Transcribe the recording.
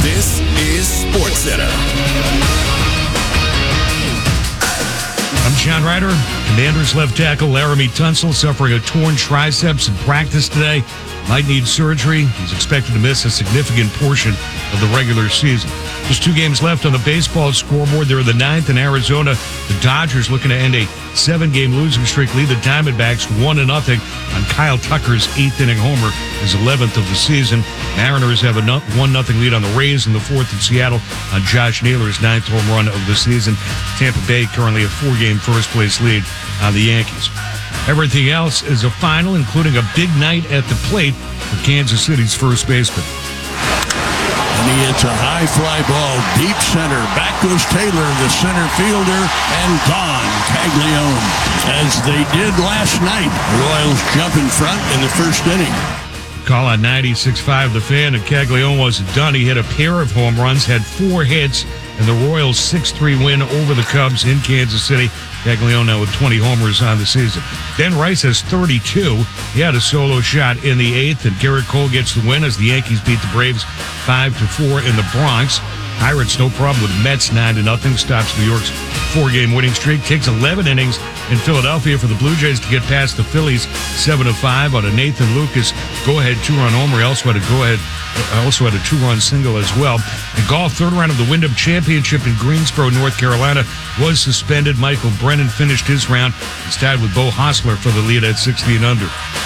This is SportsCenter. I'm John Ryder. Commanders left tackle Laramie Tunsil suffering a torn triceps in practice today. Might need surgery. He's expected to miss a significant portion of the regular season. Just 2 games left on the baseball scoreboard. They're the 9th in Arizona. The Dodgers looking to end a 7-game losing streak. Lead the Diamondbacks 1-0 on Kyle Tucker's 8th inning homer, his 11th of the season. Mariners have a 1-0 lead on the Rays in the 4th in Seattle on Josh Naylor's 9th home run of the season. Tampa Bay currently a 4-game first-place lead on the Yankees. Everything else is a final, including a big night at the plate for Kansas City's first baseman. And he hits a high fly ball, deep center. Back goes Taylor, the center fielder, and gone. Caglione. As they did last night, the Royals jump in front in the first inning. Call on 96.5 The Fan, and Caglione wasn't done. He hit a pair of home runs, had 4 hits, and the Royals' 6-3 win over the Cubs in Kansas City. Caglione now with 20 homers on the season. Ben Rice has 32. He had a solo shot in the 8th, and Garrett Cole gets the win as the Yankees beat the Braves 5-4 in the Bronx. Pirates no problem with Mets 9-0. Stops New York's 4-game winning streak. Takes 11 innings in Philadelphia for the Blue Jays to get past the Phillies 7-5 on a Nathan Lucas go-ahead 2-run homer. He also had a 2-run single as well. In golf, 3rd round of the Wyndham Championship in Greensboro, North Carolina was suspended. Michael Brennan finished his round. He's tied with Bo Hostler for the lead at 16 under.